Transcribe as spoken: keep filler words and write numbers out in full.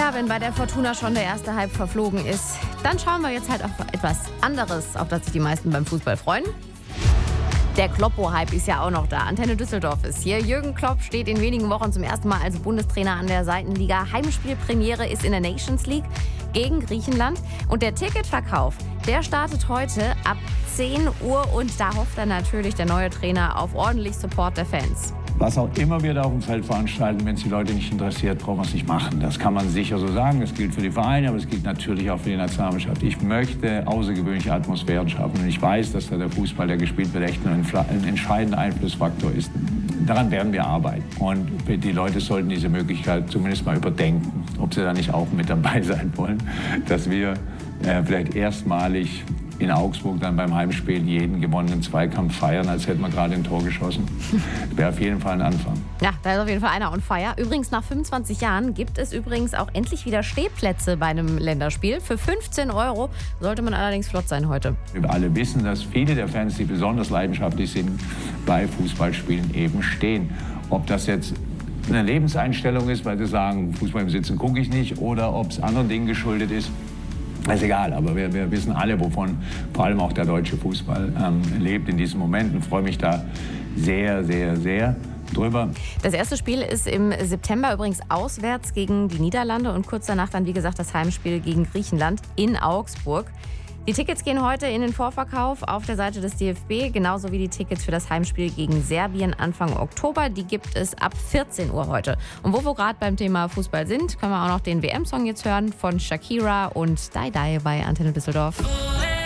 Ja, wenn bei der Fortuna schon der erste Hype verflogen ist, dann schauen wir jetzt halt auf etwas anderes, auf das sich die meisten beim Fußball freuen. Der Kloppo-Hype ist ja auch noch da. Antenne Düsseldorf ist hier. Jürgen Klopp steht in wenigen Wochen zum ersten Mal als Bundestrainer an der Seitenliga. Heimspielpremiere ist in der Nations League gegen Griechenland. Und der Ticketverkauf, der startet heute ab zehn Uhr. Und da hofft dann natürlich der neue Trainer auf ordentlich Support der Fans. Was auch immer wir da auf dem Feld veranstalten, wenn es die Leute nicht interessiert, brauchen wir es nicht machen. Das kann man sicher so sagen. Das gilt für die Vereine, aber es gilt natürlich auch für die Nationalmannschaft. Ich möchte außergewöhnliche Atmosphären schaffen. Und ich weiß, dass da der Fußball, der gespielt wird, echt ein, ein entscheidender Einflussfaktor ist. Daran werden wir arbeiten. Und die Leute sollten diese Möglichkeit zumindest mal überdenken, ob sie da nicht auch mit dabei sein wollen, dass wir äh, vielleicht erstmalig in Augsburg dann beim Heimspiel jeden gewonnenen Zweikampf feiern, als hätten wir gerade ein Tor geschossen. Das wäre auf jeden Fall ein Anfang. Ja, da ist auf jeden Fall einer on fire. Übrigens, nach fünfundzwanzig Jahren gibt es übrigens auch endlich wieder Stehplätze bei einem Länderspiel. Für fünfzehn Euro sollte man allerdings flott sein heute. Wir alle wissen, dass viele der Fans, die besonders leidenschaftlich sind, bei Fußballspielen eben stehen. Ob das jetzt eine Lebenseinstellung ist, weil sie sagen, Fußball im Sitzen gucke ich nicht, oder ob es anderen Dingen geschuldet ist, ist egal, aber wir, wir wissen alle, wovon vor allem auch der deutsche Fußball ähm, lebt in diesem Moment, und freue mich da sehr, sehr, sehr drüber. Das erste Spiel ist im September übrigens auswärts gegen die Niederlande und kurz danach dann, wie gesagt, das Heimspiel gegen Griechenland in Augsburg. Die Tickets gehen heute in den Vorverkauf auf der Seite des D F B, genauso wie die Tickets für das Heimspiel gegen Serbien Anfang Oktober. Die gibt es ab vierzehn Uhr heute. Und wo wir gerade beim Thema Fußball sind, können wir auch noch den W M-Song jetzt hören von Shakira und Die Die bei Antenne Düsseldorf.